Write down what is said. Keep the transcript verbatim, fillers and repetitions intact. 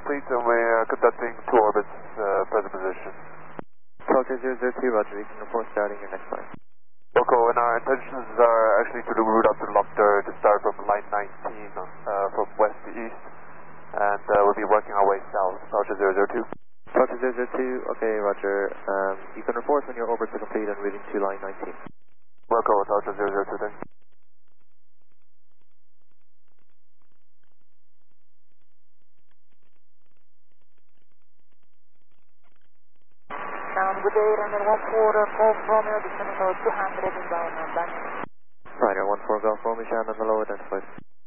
complete and we're conducting two orbits, uh, present position. Delta zero zero two, roger, you can report starting your next flight. Loco, and our intentions are actually to do route up to Lofter to start from line nineteen, uh, from west to east, and uh, we'll be working our way south, Delta zero zero two. Delta zero zero two, okay, roger, um, you can report when your orbits are complete and moving to line nineteen. Loco, Delta zero zero two, thanks. Um, good day, Runner one four, uh, Golf Romeo, descending over two hundred inbound, uh, back. Ryder one four Golf Romeo, Shannon, below identified.